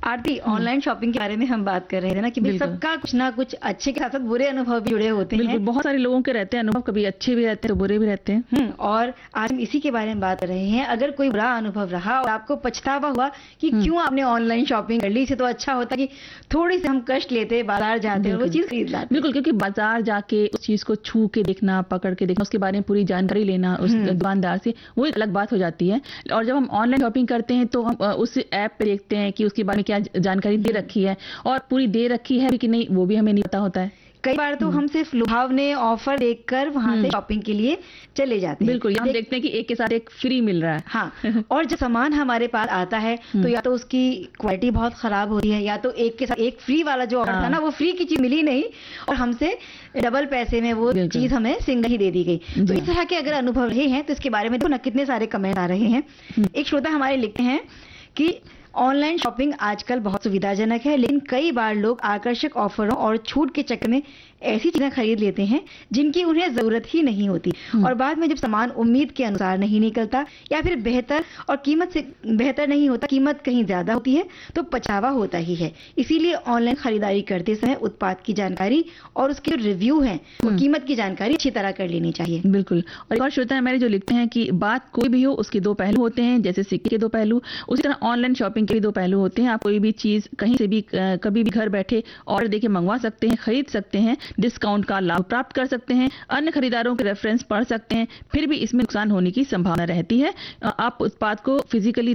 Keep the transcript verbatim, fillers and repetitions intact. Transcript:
आरती, online shopping के बारे में हम बात कर रहे थे ना कि भाई सबका कुछ ना कुछ अच्छे के साथ साथ बुरे अनुभव भी जुड़े होते हैं। बिल्कुल, बहुत सारे लोगों के रहते हैं अनुभव, कभी अच्छे भी रहते हैं तो बुरे भी रहते हैं। हम्म और आज हम इसी के बारे में बात कर रहे हैं। अगर कोई बुरा अनुभव रहा और आपको पछतावा हुआ कि क्यों आपने ऑनलाइन शॉपिंग कर ली, इसे तो अच्छा होता कि थोड़ी सी हम कष्ट लेते, बाजार जाते और वो चीज खरीद लाते। बिल्कुल, क्योंकि बाजार जाके उस चीज को छू के देखना, पकड़ के देखना, उसके बारे में पूरी जानकारी लेना उस दुकानदार से, वो एक अलग बात हो जाती है। और जब हम ऑनलाइन शॉपिंग करते हैं तो हम उस ऐप पे देखते हैं कि उसके बारे में क्या जानकारी दे रखी है और पूरी दे रखी है कि नहीं, वो भी हमें नहीं पता होता है। कई बार तो हम सिर्फ लुभावने ऑफर देखकर वहां से शॉपिंग के लिए चले जाते हैं। बिल्कुल, हम देखते हैं कि एक के साथ एक फ्री मिल रहा है। हाँ, और जब सामान हमारे पास आता है तो या तो उसकी क्वालिटी बहुत खराब होती है, या तो एक के साथ एक फ्री वाला जो ऑफर था ना, वो फ्री की चीज मिली नहीं और हमसे डबल पैसे में वो चीज हमें सिंगल ही दे दी गई। तो इस तरह के अगर अनुभव रहे हैं तो इसके बारे में तो ना कितने सारे कमेंट आ रहे हैं। एक श्रोता हमारे लिखते हैं कि ऑनलाइन शॉपिंग आजकल बहुत सुविधाजनक है, लेकिन कई बार लोग आकर्षक ऑफरों और छूट के चक्कर में ऐसी चीजें खरीद लेते हैं जिनकी उन्हें जरूरत ही नहीं होती, और बाद में जब सामान उम्मीद के अनुसार नहीं निकलता या फिर बेहतर और कीमत से बेहतर नहीं होता, कीमत कहीं ज्यादा होती है, तो पछतावा होता ही है। इसीलिए ऑनलाइन खरीदारी करते समय उत्पाद की जानकारी और उसके जो रिव्यू है वो कीमत की जानकारी अच्छी तरह कर लेनी चाहिए। बिल्कुल, और एक और श्रोता हमारे जो लिखते हैं कि बात कोई भी हो उसके दो पहलू होते हैं, जैसे सिक्के के दो पहलू, उसी तरह ऑनलाइन शॉपिंग के भी दो पहलू होते हैं। आप कोई भी चीज कहीं से भी कभी भी घर बैठे ऑर्डर देके मंगवा सकते हैं, खरीद सकते हैं, डिस्काउंट का लाभ प्राप्त कर सकते हैं, अन्य खरीदारों के रेफरेंस पढ़ सकते हैं, फिर भी इसमें नुकसान होने की संभावना रहती है। आप उत्पाद को फिजिकली